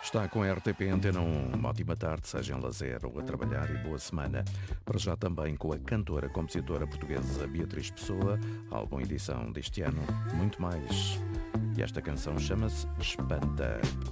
Está com a RTP Antena 1. Uma ótima tarde, seja em lazer ou a trabalhar, e boa semana. Para já também com a cantora, compositora portuguesa Beatriz Pessoa, álbum edição deste ano, muito mais. E esta canção chama-se Espanta.